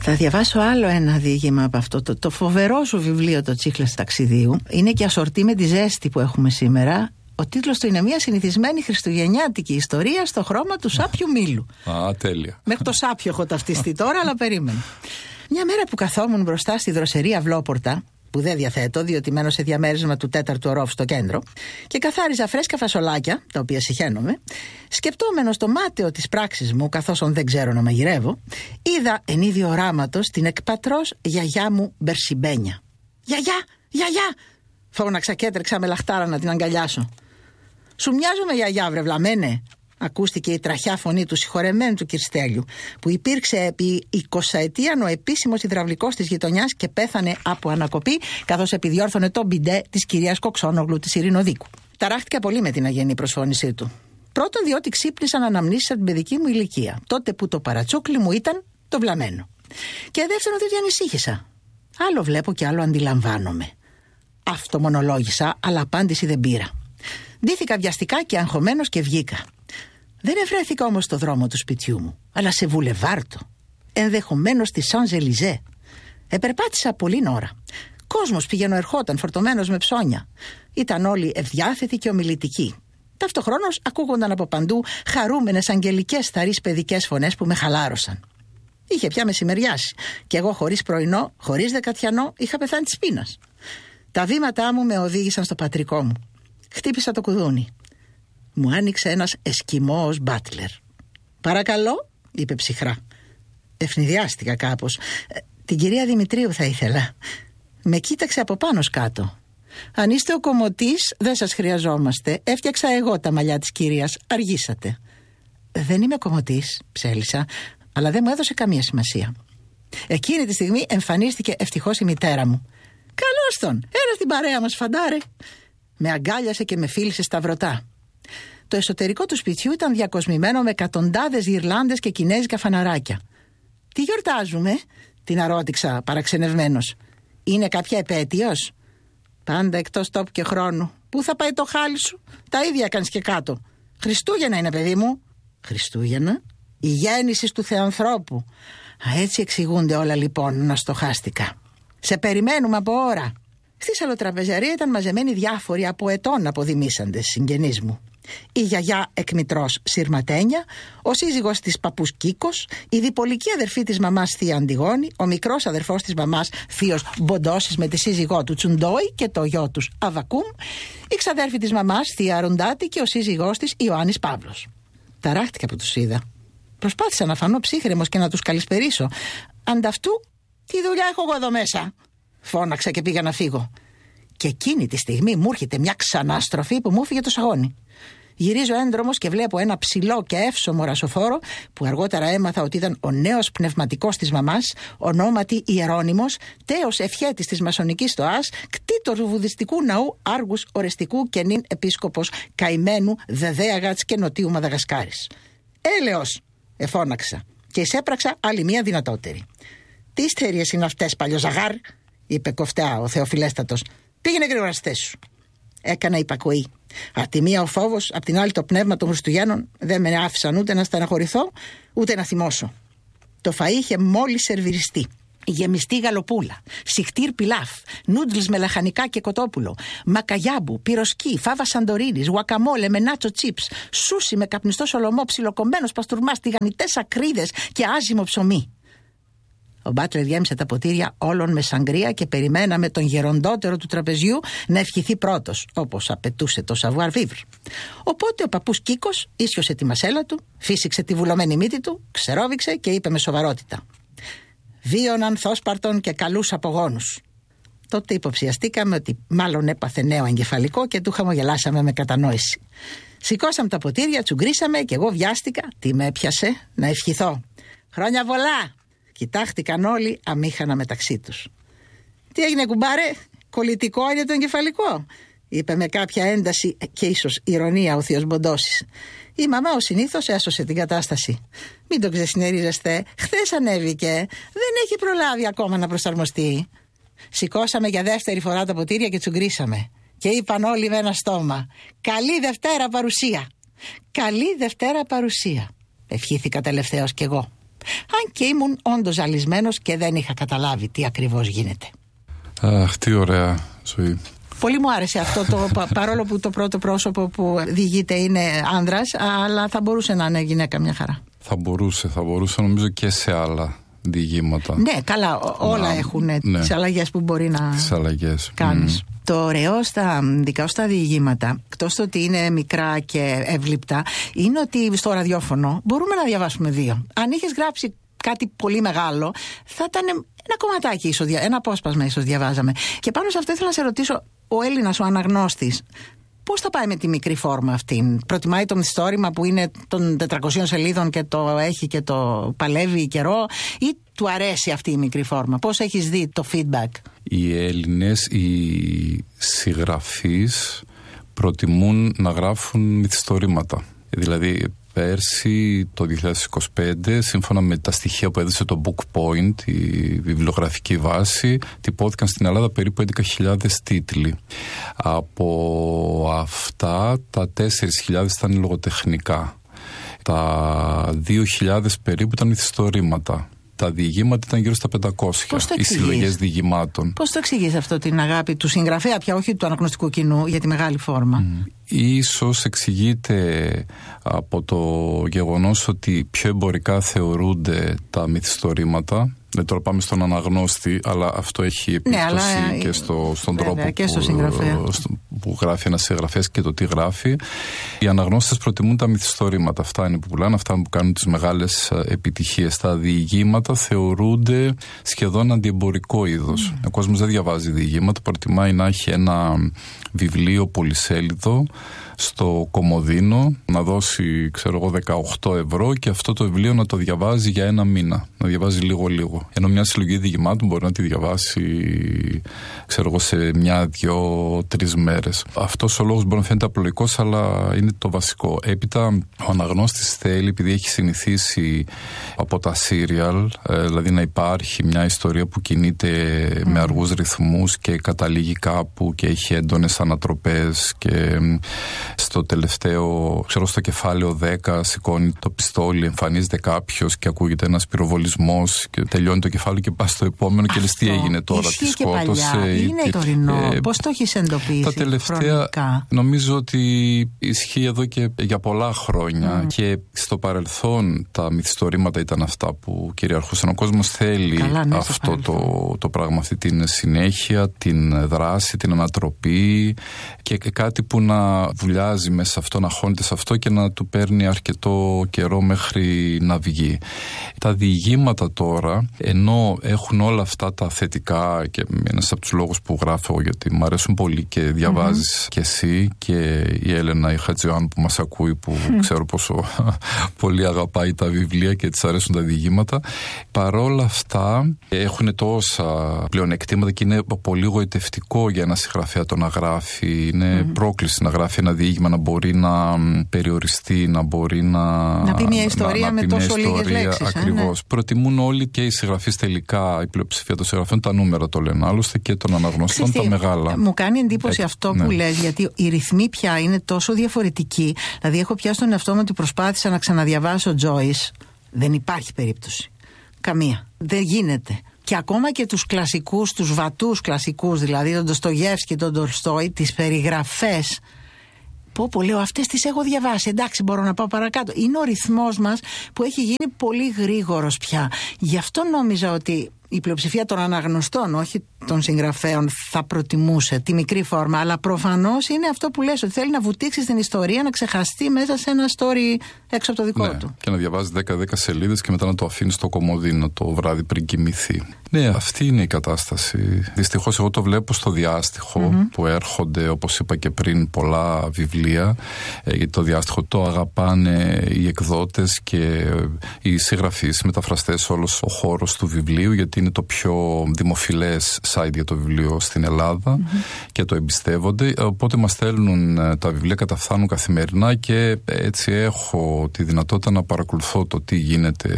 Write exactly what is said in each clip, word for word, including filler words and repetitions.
Θα διαβάσω άλλο ένα διήγημα από αυτό το, το φοβερό σου βιβλίο, το Τσίχλας Ταξιδίου. Είναι και ασορτή με τη ζέστη που έχουμε σήμερα. Ο τίτλος του είναι μια συνηθισμένη χριστουγεννιάτικη ιστορία στο χρώμα του σάπιου μήλου. Α, τέλεια. Μέχρι το σάπιο έχω ταυτιστεί τώρα, αλλά περίμενε. Μια μέρα που καθόμουν μπροστά στη δροσερή αυλόπορτα, που δεν διαθέτω, διότι μένω σε διαμέρισμα του τέταρτου ορόφου στο κέντρο, και καθάριζα φρέσκα φασολάκια, τα οποία συχαίνομαι, σκεπτόμενος το μάταιο της πράξης μου, καθώς δεν ξέρω να μαγειρεύω, είδα εν είδη οράματος την εκπατρός γιαγιά μου Μπερσιμπένια. «Γιαγιά, γιαγιά!» φώναξα και έτρεξα με λαχτάρα να την αγκαλιάσω. «Σου μοιάζομαι, γιαγιά, βρε βλαμένε», ακούστηκε η τραχιά φωνή του συγχωρεμένου του Κυριστέλιου, που υπήρξε επί εικοσαετίαν ο επίσημος υδραυλικός της γειτονιάς και πέθανε από ανακοπή, καθώς επιδιόρθωνε το μπιντέ της κυρίας Κοξόνογλου της Ειρηνοδίκου. Ταράχτηκα πολύ με την αγενή προσφώνησή του. Πρώτον, διότι ξύπνησαν αναμνήσεις από την παιδική μου ηλικία, τότε που το παρατσούκλι μου ήταν το βλαμένο. Και δεύτερον, διότι ανησύχησα. Άλλο βλέπω και άλλο αντιλαμβάνομαι. Αυτό μονολόγησα, αλλά απάντηση δεν πήρα. Ντύθηκα βιαστικά και αγχωμένος και βγήκα. Δεν ευρέθηκα όμως στο δρόμο του σπιτιού μου, αλλά σε βουλεβάρτο, ενδεχομένως στη Σαν-Ζελιζέ. Επερπάτησα πολλή ώρα. Κόσμος πηγαίνω ερχόταν φορτωμένος με ψώνια. Ήταν όλοι ευδιάθετοι και ομιλητικοί. Ταυτοχρόνως ακούγονταν από παντού χαρούμενες αγγελικές θαρείς παιδικές φωνές που με χαλάρωσαν. Είχε πια μεσημεριάσει και εγώ χωρίς πρωινό, χωρίς δεκατιανό, είχα πεθάνει της πείνας. Τα βήματά μου με οδήγησαν στο πατρικό μου. Χτύπησα το κουδούνι. Μου άνοιξε ένας εσκιμώος μπάτλερ. «Παρακαλώ», είπε ψυχρά. Ευνηδιάστηκα κάπως. Ε, «Την κυρία Δημητρίου θα ήθελα». Με κοίταξε από πάνω σκάτω. «Αν είστε ο κομμωτής, δεν σας χρειαζόμαστε. Έφτιαξα εγώ τα μαλλιά της κυρίας. Αργήσατε». «Δεν είμαι κομμωτής», ψέλισα, αλλά δεν μου έδωσε καμία σημασία. Εκείνη τη στιγμή εμφανίστηκε ευτυχώς η μητέρα μου. «Καλώς τον, έλα στην παρέα μας, φαντάρε». Με αγκάλιασε και με φίλησε σταυρωτά. Το εσωτερικό του σπιτιού ήταν διακοσμημένο με εκατοντάδες γυρλάντες και κινέζικα φαναράκια. «Τι γιορτάζουμε?» την αρώτηξα παραξενευμένος. «Είναι κάποια επέτειος?» «Πάντα εκτός τόπου και χρόνου. Πού θα πάει το χάλι σου? Τα ίδια έκανες και κάτω. Χριστούγεννα είναι, παιδί μου». «Χριστούγεννα? Η γέννηση του Θεανθρώπου». Α, έτσι εξηγούνται όλα λοιπόν, να στοχάστηκα. «Σε περιμένουμε από ώρα». Στη σαλοτραπεζαρία ήταν μαζεμένοι διάφοροι από ετών αποδημήσαντες συγγενείς μου. Η γιαγιά εκμητρός Συρματένια, ο σύζυγος της παππούς Κίκος, η διπολική αδερφή της μαμάς θεία Αντιγόνη, ο μικρός αδερφός της μαμάς θείος Μποντώσης με τη σύζυγό του Τσουντόη και το γιο τους Αβακούμ, η ξαδέρφη της μαμάς θεία Ρουντάτη και ο σύζυγός της Ιωάννης Παύλος. Ταράχτηκα που τους είδα. Προσπάθησα να φανώ ψύχρεμος και να τους καλησπερίσω. Ανταυτού, τι δουλειά έχω εγώ εδώ μέσα? Φώναξα και πήγα να φύγω. Και εκείνη τη στιγμή μου έρχεται μια ξαναστροφή που μου έφυγε το σαγόνι. Γυρίζω έντρομος και βλέπω ένα ψηλό και εύσωμο ρασοφόρο που αργότερα έμαθα ότι ήταν ο νέος πνευματικός της μαμάς, ονόματι Ιερώνυμος, τέος ευχέτης της μασονικής στοάς, κτήτορ του βουδιστικού ναού Άργους Ορεστικού και νυν επίσκοπος καημένου Δεδέαγατς και Νοτίου Μαδαγασκάρης. «Έλεος», εφώναξα και εισέπραξα άλλη μία δυνατότερη. «Τι ιστερίες είναι αυτές, παλιοζαγάρ?» είπε κοφτά ο Θεοφιλέστατος. «Πήγαινε γρήγορα στη θέση σου». Έκανα υπακοή. Απ' τη μία ο φόβος, απ' την άλλη το πνεύμα των Χριστουγέννων δεν με άφησαν ούτε να στεναχωρηθώ ούτε να θυμώσω. Το φαΐ είχε μόλις σερβιριστεί. Γεμιστή γαλοπούλα, σιχτήρ πιλάφ, νούντλς με λαχανικά και κοτόπουλο, μακαγιάμπου, πυροσκή, φάβα σαντορίνης, γουακαμόλε με νάτσο τσίπς, σούσι με καπνιστό σολομό, ψιλοκομμένος παστούρμας, τηγανιτές ακρίδες και άζυμο ψωμί. Ο μπάτλερ γέμισε τα ποτήρια όλων με σαγκρία και περιμέναμε τον γεροντότερο του τραπεζιού να ευχηθεί πρώτος, όπως απαιτούσε το savoir vivre. Οπότε ο παππούς Κίκος ίσιοσε τη μασέλα του, φύσηξε τη βουλωμένη μύτη του, ξερόβηξε και είπε με σοβαρότητα: «Βίων ανθόσπαρτων και καλούς απογόνους». Τότε υποψιαστήκαμε ότι μάλλον έπαθε νέο εγκεφαλικό και του χαμογελάσαμε με κατανόηση. Σηκώσαμε τα ποτήρια, τσουγκρίσαμε και εγώ βιάστηκα, τι με έπιασε, να ευχηθώ. «Χρόνια πολλά!» Κοιτάχτηκαν όλοι αμήχανα μεταξύ τους. «Τι έγινε, κουμπάρε, κολλητικό είναι το εγκεφαλικό?» είπε με κάποια ένταση και ίσως ηρωνία ο θείος Μποντώσης. Η μαμά ως συνήθως έσωσε την κατάσταση. «Μην το ξεσυνερίζεστε, χθες ανέβηκε, δεν έχει προλάβει ακόμα να προσαρμοστεί». Σηκώσαμε για δεύτερη φορά τα ποτήρια και τσουγκρίσαμε. Και είπαν όλοι με ένα στόμα: «Καλή Δευτέρα παρουσία! Καλή Δευτέρα παρουσία!» Ευχήθηκα τελευταίως κι εγώ. Αν και ήμουν όντως ζαλισμένος και δεν είχα καταλάβει τι ακριβώς γίνεται. Αχ, τι ωραία ζωή. Πολύ μου άρεσε αυτό, το, παρόλο που το πρώτο πρόσωπο που διηγείται είναι άνδρας, αλλά θα μπορούσε να είναι γυναίκα μια χαρά. Θα μπορούσε, θα μπορούσε νομίζω και σε άλλα διηγήματα. Ναι, καλά, όλα να, έχουν ναι. τις αλλαγές που μπορεί να κάνεις. Mm. Το ωραίο στα δικά σου τα διηγήματα, εκτός το ότι είναι μικρά και εύληπτα, είναι ότι στο ραδιόφωνο μπορούμε να διαβάσουμε δύο. Αν είχες γράψει κάτι πολύ μεγάλο, θα ήταν ένα κομματάκι ίσως, ένα απόσπασμα ίσως διαβάζαμε. Και πάνω σε αυτό ήθελα να σε ρωτήσω, ο Έλληνας, ο αναγνώστης, πώς θα πάει με τη μικρή φόρμα αυτή? Προτιμάει το μυθιστόρημα που είναι των τετρακοσίων σελίδων και το έχει και το παλεύει καιρό, ή του αρέσει αυτή η μικρή φόρμα? Πώς έχεις δει το feedback? Οι Έλληνες, οι συγγραφείς προτιμούν να γράφουν μυθιστορήματα. Δηλαδή πέρσι το δύο χιλιάδες είκοσι πέντε, σύμφωνα με τα στοιχεία που έδωσε το Book Point, η βιβλιογραφική βάση, τυπώθηκαν στην Ελλάδα περίπου έντεκα χιλιάδες τίτλοι. Από αυτά τα τέσσερις χιλιάδες ήταν λογοτεχνικά. Τα δύο χιλιάδες περίπου ήταν μυθιστορήματα. Τα διηγήματα ήταν γύρω στα πεντακόσια, οι συλλογές διηγημάτων. Πώς το εξηγείς αυτό, την αγάπη του συγγραφέα, πια όχι του αναγνωστικού κοινού, για τη μεγάλη φόρμα? Mm. Ίσως εξηγείται από το γεγονός ότι πιο εμπορικά θεωρούνται τα μυθιστορήματα. Ναι, τώρα πάμε στον αναγνώστη, αλλά αυτό έχει επίπτωση ναι, αλλά... και στο, στον βέβαια, τρόπο και στο που, στο, που γράφει ένας συγγραφέας και το τι γράφει. Οι αναγνώστες προτιμούν τα μυθιστορήματα. Αυτά είναι που πουλάνε, αυτά που κάνουν τις μεγάλες επιτυχίες. Τα διηγήματα θεωρούνται σχεδόν αντιεμπορικό είδος. Mm. Ο κόσμος δεν διαβάζει διηγήματα, προτιμάει να έχει ένα βιβλίο πολυσέλιδο στο κομμωδίνο, να δώσει ξέρω εγώ δεκαοκτώ ευρώ και αυτό το βιβλίο να το διαβάζει για ένα μήνα, να διαβάζει λίγο λίγο, ενώ μια συλλογή διηγημάτων μπορεί να τη διαβάσει ξέρω εγώ σε μια, δυο, τρεις μέρες. Αυτός ο λόγος μπορεί να φαίνεται απλοϊκός, αλλά είναι το βασικό. Έπειτα ο αναγνώστης θέλει, επειδή έχει συνηθίσει από τα serial, δηλαδή να υπάρχει μια ιστορία που κινείται mm. με αργούς ρυθμούς και καταλήγει κάπου και έχει έντονες ανατροπές και στο τελευταίο, ξέρω, στο κεφάλαιο δέκα σηκώνει το πιστόλι, εμφανίζεται κάποιος και ακούγεται ένας πυροβολισμός και τελειώνει το κεφάλαιο και πάει στο επόμενο. Αυτό. Και λες τι έγινε τώρα, τι σκότωσε. Είναι ή, τωρινό, ε, πώς το έχεις εντοπίσει? Τα τελευταία χρονικά. Νομίζω ότι ισχύει εδώ και για πολλά χρόνια mm. και στο παρελθόν τα μυθιστορήματα ήταν αυτά που κυριαρχούσαν. Ο κόσμος θέλει Καλά, ναι, αυτό το, το πράγμα, αυτή την συνέχεια, την δράση, την ανατροπή και κάτι που να βουλιάζει μέσα σε αυτό, να χώνεται σε αυτό και να του παίρνει αρκετό καιρό μέχρι να βγει. Τα διηγήματα τώρα, ενώ έχουν όλα αυτά τα θετικά, και ένας από τους λόγους που γράφω, γιατί μου αρέσουν πολύ και διαβάζεις mm-hmm. και εσύ και η Έλενα η Χατζιωάννου που μας ακούει, που mm. ξέρω πόσο πολύ αγαπάει τα βιβλία και της αρέσουν τα διηγήματα, παρόλα αυτά έχουν τόσα πλεονεκτήματα και είναι πολύ γοητευτικό για ένα συγγραφέα το να γράφει. Είναι mm. πρόκληση να γράφει ένα διήγημα, να μπορεί να περιοριστεί, να μπορεί να... Να πει μια ιστορία να, να με τόσο λίγες λέξεις. Ακριβώς. Ε, ναι. Προτιμούν όλοι και οι συγγραφείς τελικά, η πλειοψηφία των συγγραφέων, τα νούμερα το λένε άλλωστε και των αναγνωστών Ξυστή, τα μεγάλα. Μου κάνει εντύπωση ε, αυτό ναι. που λες, γιατί οι ρυθμοί πια είναι τόσο διαφορετικοί. Δηλαδή έχω πιάσει τον εαυτό μου ότι προσπάθησα να ξαναδιαβάσω Joyce. Δεν υπάρχει περίπτωση. Καμία. Δεν γίνεται. Και ακόμα και τους κλασικούς, τους βατούς κλασικούς, δηλαδή τον Ντοστογιέφσκι, τον Τολστόι, τις περιγραφές, πω πω λέω αυτές τις έχω διαβάσει, εντάξει μπορώ να πάω παρακάτω. Είναι ο ρυθμός μας που έχει γίνει πολύ γρήγορος πια. Γι' αυτό νόμιζα ότι η πλειοψηφία των αναγνωστών, όχι των συγγραφέων, θα προτιμούσε τη μικρή φόρμα, αλλά προφανώς είναι αυτό που λες, ότι θέλει να βουτήξει την ιστορία, να ξεχαστεί μέσα σε ένα story έξω από το δικό ναι, του. Και να διαβάζει δέκα δέκα σελίδες και μετά να το αφήνει στο κομμωδίνο το βράδυ πριν κοιμηθεί. Ναι, αυτή είναι η κατάσταση. Δυστυχώς εγώ το βλέπω στο διάστιχο mm-hmm. που έρχονται, όπως είπα και πριν, πολλά βιβλία. Ε, γιατί το διάστιχο το αγαπάνε οι εκδότες και οι συγγραφείς, οι μεταφραστές, όλος ο χώρος του βιβλίου, γιατί είναι το πιο δημοφιλές site για το βιβλίο στην Ελλάδα mm-hmm. και το εμπιστεύονται. Οπότε μας στέλνουν τα βιβλία, καταφθάνουν καθημερινά και έτσι έχω τη δυνατότητα να παρακολουθώ το τι γίνεται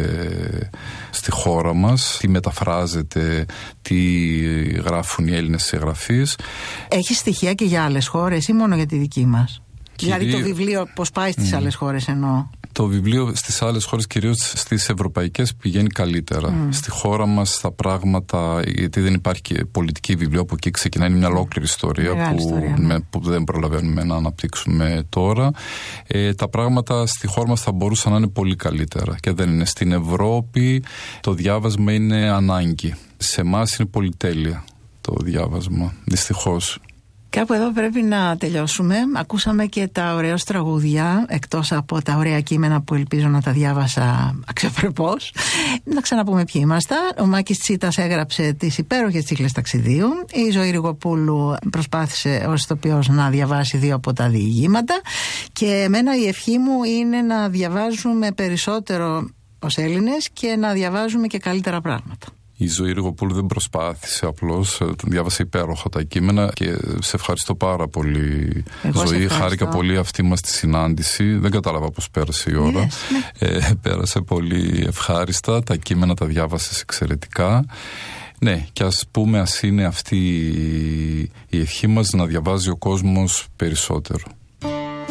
στη χώρα μας, τι μεταφράζεται, τι γράφουν οι Έλληνες συγγραφείς. Έχει στοιχεία και για άλλες χώρες ή μόνο για τη δική μας? Κυρί... Δηλαδή το βιβλίο πώς πάει στις mm. άλλες χώρες εννοώ? Το βιβλίο στις άλλες χώρες, κυρίως στις ευρωπαϊκές, πηγαίνει καλύτερα. Mm. Στη χώρα μας τα πράγματα, γιατί δεν υπάρχει και πολιτική βιβλίο, από εκεί ξεκινάει μια ολόκληρη ιστορία που, ιστορία, με, που δεν προλαβαίνουμε να αναπτύξουμε τώρα. Ε, τα πράγματα στη χώρα μας θα μπορούσαν να είναι πολύ καλύτερα και δεν είναι. Στην Ευρώπη το διάβασμα είναι ανάγκη. Σε εμάς είναι πολυτέλεια το διάβασμα, δυστυχώς. Κάπου εδώ πρέπει να τελειώσουμε. Ακούσαμε και τα ωραία τραγούδια, εκτός από τα ωραία κείμενα που ελπίζω να τα διάβασα αξιοπρεπώς. Να ξαναπούμε ποιοι ήμασταν. Ο Μάκης Τσίτας έγραψε τις υπέροχες τσίχλες ταξιδίου. Η Ζωή Ριγοπούλου προσπάθησε ως ηθοποιός να διαβάσει δύο από τα διηγήματα. Και εμένα η ευχή μου είναι να διαβάζουμε περισσότερο ως Έλληνες και να διαβάζουμε και καλύτερα πράγματα. Η Ζωή Ριγοπούλου δεν προσπάθησε, απλώς διάβασε υπέροχα τα κείμενα και σε ευχαριστώ πάρα πολύ. Εγώ Ζωή, χάρηκα πολύ αυτή μας τη συνάντηση. Δεν κατάλαβα πώς πέρασε η ώρα. Yes, ναι. ε, πέρασε πολύ ευχάριστα. Τα κείμενα τα διάβασες εξαιρετικά. Ναι, και ας πούμε, ας είναι αυτή η ευχή μας, να διαβάζει ο κόσμος περισσότερο.